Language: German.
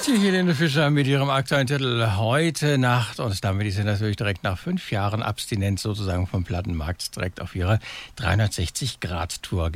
Die Helene Fischer mit ihrem aktuellen Titel Heute Nacht. Und damit ist sie natürlich direkt nach 5 Jahren Abstinenz sozusagen vom Plattenmarkt direkt auf ihre 360-Grad-Tour